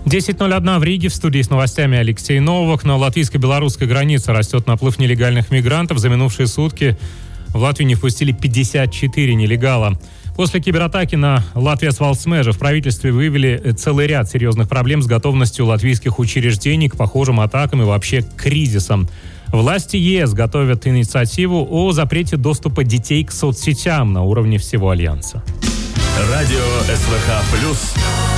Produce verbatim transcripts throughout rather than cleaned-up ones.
десять ноль один в Риге. В студии с новостями Алексей Новак. На латвийско-белорусской границе растет наплыв нелегальных мигрантов. За минувшие сутки в Латвию не впустили пятьдесят четыре нелегала. После кибератаки на Латвijas valsts meža в правительстве выявили целый ряд серьезных проблем с готовностью латвийских учреждений к похожим атакам и вообще к кризисам. Власти ЕС готовят инициативу о запрете доступа детей к соцсетям на уровне всего Альянса. Радио СВХ плюс.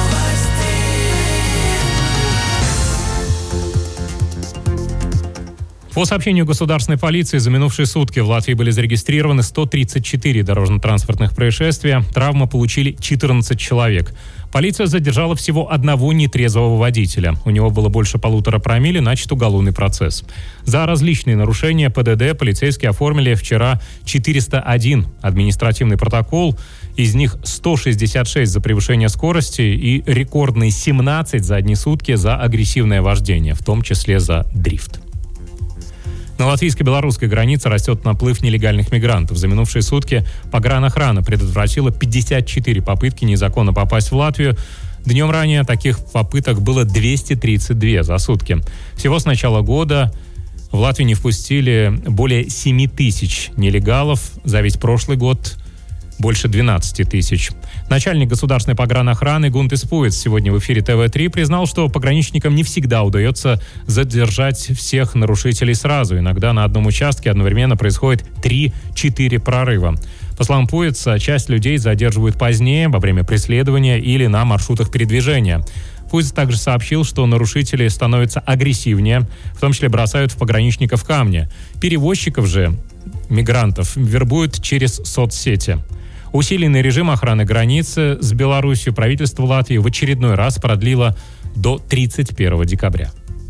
По сообщению государственной полиции, за минувшие сутки в Латвии были зарегистрированы сто тридцать четыре дорожно-транспортных происшествия. Травмы получили четырнадцать человек. Полиция задержала всего одного нетрезвого водителя. У него было больше полутора промилле, начат уголовный процесс. За различные нарушения ПДД полицейские оформили вчера четыреста один административный протокол. Из них сто шестьдесят шесть за превышение скорости и рекордные семнадцать за одни сутки за агрессивное вождение, в том числе за дрифт. На латвийско-белорусской границе растет наплыв нелегальных мигрантов. За минувшие сутки погранохрана предотвратила пятьдесят четыре попытки незаконно попасть в Латвию. Днем ранее таких попыток было двести тридцать два за сутки. Всего с начала года в Латвию не впустили более семь тысяч нелегалов. За весь прошлый год больше двенадцать тысяч. Начальник государственной погранохраны Гунтис Пуец сегодня в эфире тэ вэ три признал, что пограничникам не всегда удается задержать всех нарушителей сразу. Иногда на одном участке одновременно происходит три-четыре прорыва. По словам Пуица, часть людей задерживают позднее, во время преследования или на маршрутах передвижения. Пуиц также сообщил, что нарушители становятся агрессивнее, в том числе бросают в пограничников камни. Перевозчиков же, мигрантов, вербуют через соцсети. Усиленный режим охраны границы с Беларусью правительство Латвии в очередной раз продлило до тридцать первого декабря.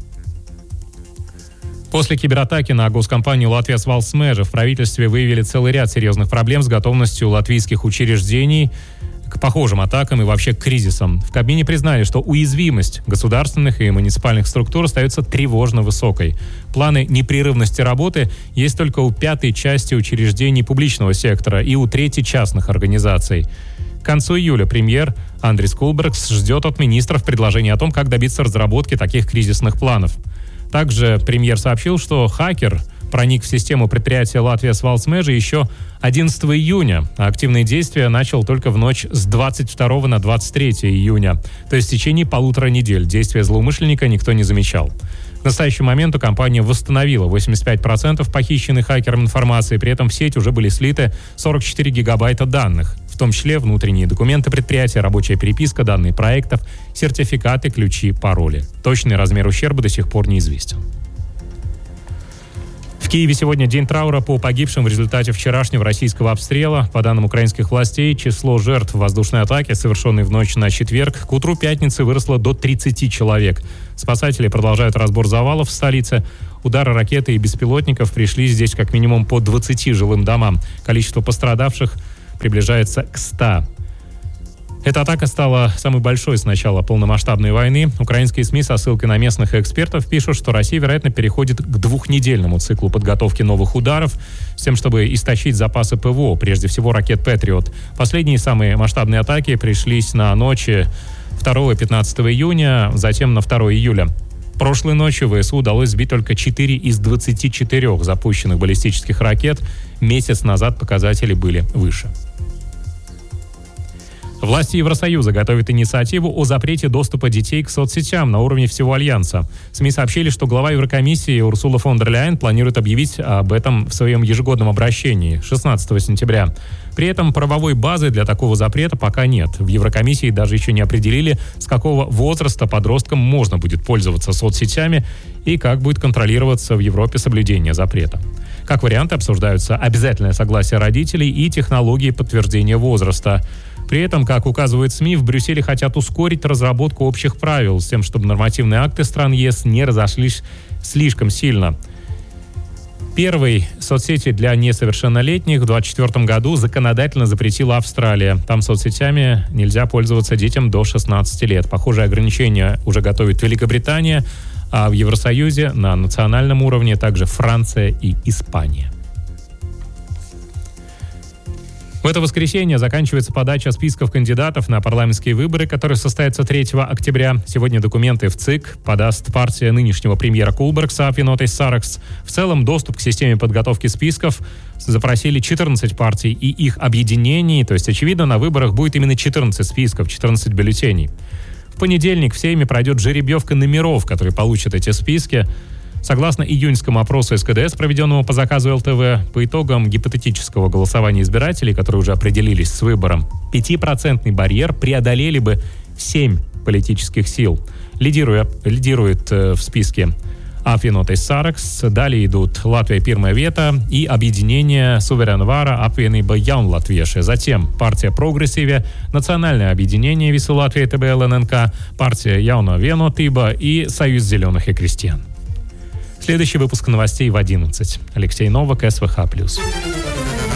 После кибератаки на госкомпанию Lātvijas valsts meža в правительстве выявили целый ряд серьезных проблем с готовностью латвийских учреждений к похожим атакам и вообще к кризисам. В Кабмине признали, что уязвимость государственных и муниципальных структур остается тревожно высокой. Планы непрерывности работы есть только у пятой части учреждений публичного сектора и у трети частных организаций. К концу июля премьер Андрис Кулбергс ждет от министров предложения о том, как добиться разработки таких кризисных планов. Также премьер сообщил, что хакер проник в систему предприятия Lātvijas valsts meža еще одиннадцатого июня, а активные действия начал только в ночь с двадцать второго на двадцать третье июня. То есть в течение полутора недель действия злоумышленника никто не замечал. К настоящему моменту компания восстановила восемьдесят пять процентов похищенной хакером информации, при этом в сеть уже были слиты сорок четыре гигабайта данных, в том числе внутренние документы предприятия, рабочая переписка, данные проектов, сертификаты, ключи, пароли. Точный размер ущерба до сих пор неизвестен. В Киеве сегодня день траура по погибшим в результате вчерашнего российского обстрела. По данным украинских властей, число жертв воздушной атаки, совершенной в ночь на четверг, к утру пятницы выросло до тридцати человек. Спасатели продолжают разбор завалов в столице. Удары ракеты и беспилотников пришли здесь как минимум по двадцати жилым домам. Количество пострадавших приближается к ста. Эта атака стала самой большой с начала полномасштабной войны. Украинские СМИ со ссылкой на местных экспертов пишут, что Россия, вероятно, переходит к двухнедельному циклу подготовки новых ударов с тем, чтобы истощить запасы ПВО, прежде всего ракет «Патриот». Последние самые масштабные атаки пришлись на ночи второго и пятнадцатого июня, затем на второго июля. Прошлой ночью ВСУ удалось сбить только четыре из двадцати четырёх запущенных баллистических ракет. Месяц назад показатели были выше. Власти Евросоюза готовят инициативу о запрете доступа детей к соцсетям на уровне всего Альянса. СМИ сообщили, что глава Еврокомиссии Урсула фон дер Ляйен планирует объявить об этом в своем ежегодном обращении шестнадцатого сентября. При этом правовой базы для такого запрета пока нет. В Еврокомиссии даже еще не определили, с какого возраста подросткам можно будет пользоваться соцсетями и как будет контролироваться в Европе соблюдение запрета. Как варианты обсуждаются обязательное согласие родителей и технологии подтверждения возраста. При этом, как указывают СМИ, в Брюсселе хотят ускорить разработку общих правил с тем, чтобы нормативные акты стран ЕС не разошлись слишком сильно. Первой соцсети для несовершеннолетних в двадцать четвёртом году законодательно запретила Австралия. Там соцсетями нельзя пользоваться детям до шестнадцати лет. Похожие ограничения уже готовит Великобритания, а в Евросоюзе на национальном уровне также Франция и Испания. В это воскресенье заканчивается подача списков кандидатов на парламентские выборы, которые состоятся третьего октября. Сегодня документы в ЦИК подаст партия нынешнего премьера Кулбергса Апвиенотис Саракс. В целом доступ к системе подготовки списков запросили четырнадцать партий и их объединений. То есть, очевидно, на выборах будет именно четырнадцать списков, четырнадцать бюллетеней. В понедельник в Сейме пройдет жеребьевка номеров, которые получат эти списки. Согласно июньскому опросу СКДС, проведенному по заказу эл тэ вэ, по итогам гипотетического голосования избирателей, которые уже определились с выбором, пятипроцентный барьер преодолели бы семь политических сил. Лидируя, лидирует э, в списке Апвиенотис Саракс, далее идут Латвия Пирмая Вета и объединение Суверенвара Апвиенība Jaunlatvieši. Затем партия Прогрессиве, Национальное объединение Вису Латвии тэ бэ эл эн эн ка, партия Jaunā Vienotība и Союз зеленых и крестьян. Следующий выпуск новостей в одиннадцать. Алексей Новак, СВХ+.